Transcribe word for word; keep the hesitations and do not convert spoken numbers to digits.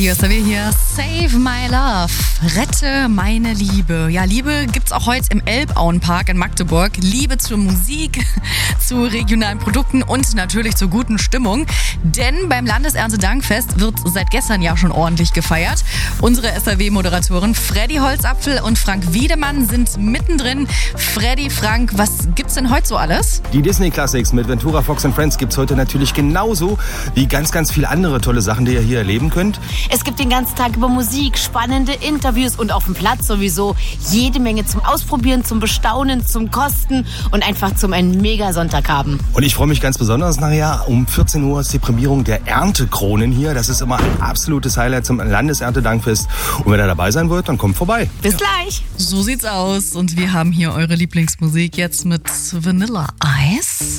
Hier ist er hier. Save my love. Rette meine Liebe. Ja, Liebe gibt's auch heute im Elbauenpark in Magdeburg. Liebe zur Musik, zu regionalen Produkten und natürlich zur guten Stimmung. Denn beim Landeserntedankfest wird seit gestern ja schon ordentlich gefeiert. Unsere S R W-Moderatoren Freddy Holzapfel und Frank Wiedemann sind mittendrin. Freddy, Frank, was gibt's denn heute so alles? Die Disney Classics mit Ventura, Fox and Friends gibt's heute natürlich genauso wie ganz, ganz viele andere tolle Sachen, die ihr hier erleben könnt. Es gibt den ganzen Tag über Musik, spannende Interviews und auf dem Platz sowieso jede Menge zum Ausprobieren, zum Bestaunen, zum Kosten und einfach zum einen Mega-Sonntag haben. Und ich freue mich ganz besonders nachher. Um vierzehn Uhr ist die Prämierung der Erntekronen hier. Das ist immer ein absolutes Highlight zum Landeserntedankfest. Und wenn ihr dabei sein wollt, dann kommt vorbei. Bis gleich. So sieht's aus. Und wir haben hier eure Lieblingsmusik jetzt mit Vanilla Ice.